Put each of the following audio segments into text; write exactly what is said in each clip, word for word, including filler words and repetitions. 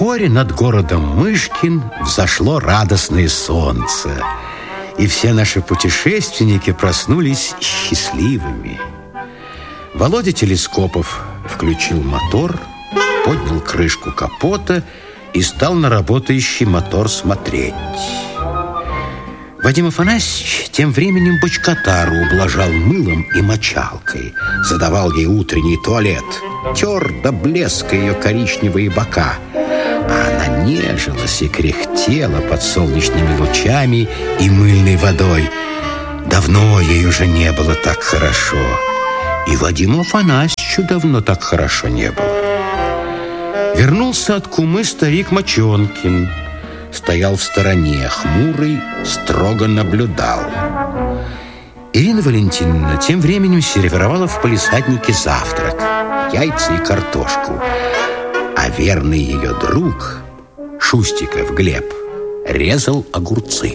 Вскоре над городом Мышкин взошло радостное солнце, и все наши путешественники проснулись счастливыми. Володя Телескопов включил мотор, поднял крышку капота и стал на работающий мотор смотреть. Вадим Афанасьевич тем временем бочкотару ублажал мылом и мочалкой, задавал ей утренний туалет, тер до блеска ее коричневые бока, а она нежилась и кряхтела под солнечными лучами и мыльной водой. Давно ей уже не было так хорошо, и Вадиму Афанасьевичу давно так хорошо не было. Вернулся от кумы старик Мочонкин. Стоял в стороне, хмурый, строго наблюдал. Ирина Валентиновна тем временем сервировала в палисаднике завтрак, яйца и картошку. А верный ее друг, Шустиков Глеб, резал огурцы.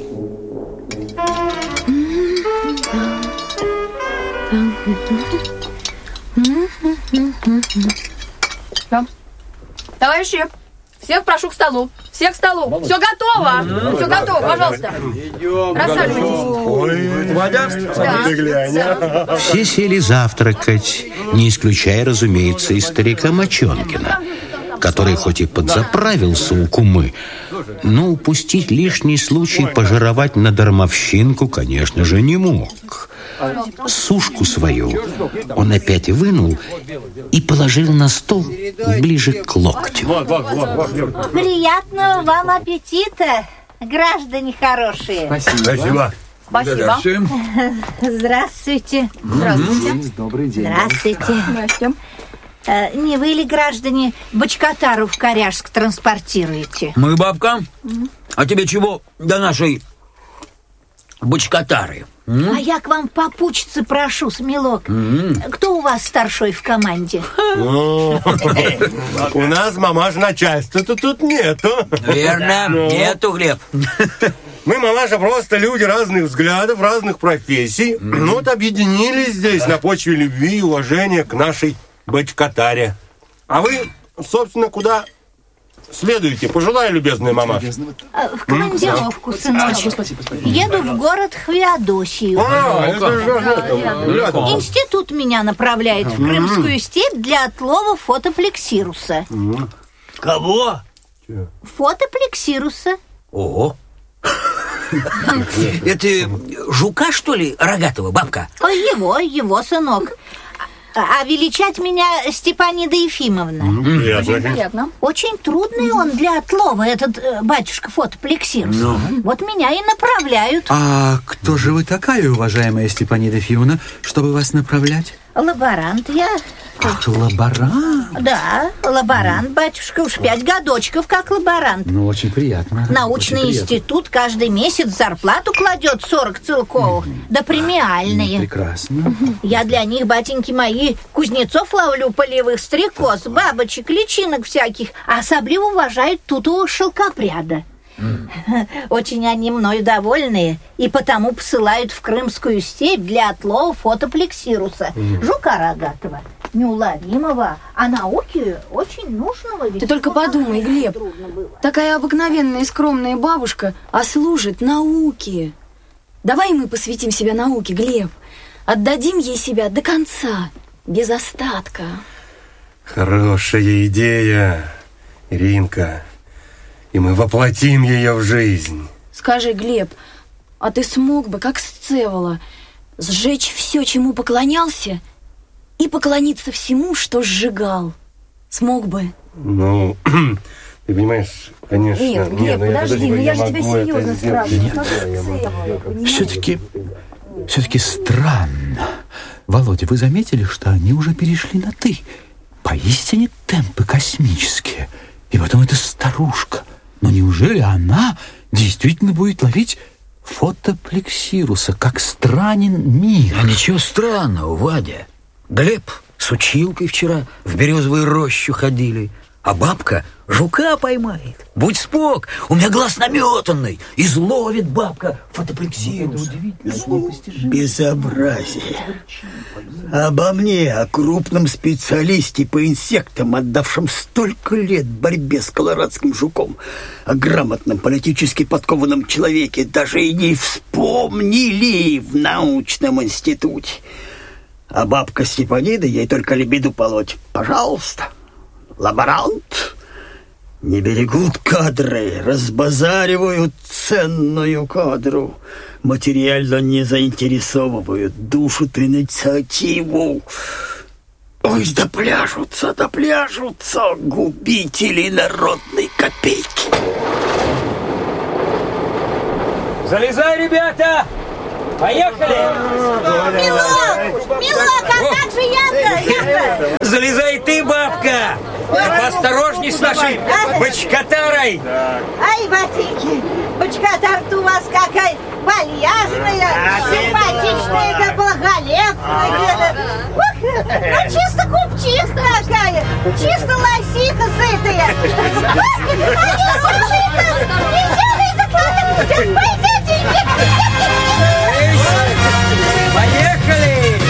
Товарищи, всех прошу к столу. Всех к столу. Все готово. Mm-hmm. Все готово, пожалуйста. Рассаживайтесь. Все сели завтракать, не исключая, разумеется, и старика Мочонкина, который хоть и подзаправился у кумы, но упустить лишний случай пожировать на дармовщинку, конечно же, не мог. Сушку свою он опять вынул и положил на стол ближе к локтю. Приятного вам аппетита, граждане хорошие. Спасибо. Спасибо. Здравствуйте. Здравствуйте. Добрый день. Здравствуйте. Здравствуйте. Не вы ли, граждане, бочкотару в Коряжск транспортируете? Мы, бабка. Mm-hmm. А тебе чего до нашей бочкотары? Mm-hmm. А я к вам попучиться прошу, Смелок. Mm-hmm. Кто у вас старшой в команде? У нас мамаша начальства-то тут нету. Верно, нету, Глеб. Мы, мамаша, просто люди разных взглядов, разных профессий. Ну вот объединились здесь на почве любви и уважения к нашей бочкотаре. А вы, собственно, куда следуете? Пожелаю, любезная мамаша. В командировку, сыночек. Еду в город Хвеодосию. А, это же рядом. Институт меня направляет в Крымскую степь для отлова фотоплексируса. Кого? Фотоплексируса. Ого. Это жука, что ли, рогатого, бабка? Его, его, сынок. А величать меня Степанида Ефимовна. Mm, приятно. Приятно. Очень трудный он для отлова, этот э, батюшка фотоплексирус. No. Вот меня и направляют. А кто же вы такая, уважаемая Степанида Ефимовна, чтобы вас направлять? Лаборант я. Ах, лаборант? Да, лаборант, батюшка, уж пять годочков как лаборант. Ну, очень приятно. Научный очень институт приятно. Каждый месяц зарплату кладет сорок целковых, mm-hmm. да премиальные. Прекрасно. Я для них, батеньки мои, кузнецов ловлю полевых, стрекоз, бабочек, личинок всяких. А особливо уважают тутового шелкопряда. Mm. Очень они мной довольны и потому посылают в Крымскую степь для отлова фотоплексируса, mm. жука рогатого, неуловимого, а науке очень нужного. Ты только подумай, Глеб, такая обыкновенная и скромная бабушка, а служит науке. Давай мы посвятим себя науке, Глеб. Отдадим ей себя до конца, без остатка. Хорошая идея, Иринка. И мы воплотим ее в жизнь. Скажи, Глеб, а ты смог бы, как Сцевола, сжечь все, чему поклонялся, и поклониться всему, что сжигал? Смог бы? Ну, ты понимаешь, конечно. Нет, Глеб, нет, подожди, ну я, я же тебя серьезно спрашиваю. Все-таки, все-таки странно. Володя, вы заметили, что они уже перешли на «ты»? Поистине темпы космические. И потом эта старушка. Но неужели она действительно будет ловить фотоплексируса? Как странен мир. А ничего странного, Вадя. Глеб с училкой вчера в березовую рощу ходили. а бабка жука поймает. Будь спок, у меня глаз наметанный. Изловит бабка фотоплексию. Это удивительно. Безобразие. Обо мне, о крупном специалисте по инсектам, отдавшем столько лет борьбе с колорадским жуком, о грамотном, политически подкованном человеке, даже и не вспомнили в научном институте. А бабка Степанида, ей только лебеду полоть. Пожалуйста, лаборант. Не берегут кадры, разбазаривают ценную кадру, материально не заинтересовывают, душат инициативу. Ой, да пляжутся, да пляжутся губители народной копейки. Залезай, ребята! Поехали! Милок! Милок, а как же я-то? Я-то? Залезай ты, бабка! Поосторожней с нашей бочкотарой! Ай, ботинки, бочкотар-то у вас какая вальяжная, симпатичная, да благолепная. Ну, чисто купчиста какая, чисто лосиха сытая. А не слушай-то, не делай такая,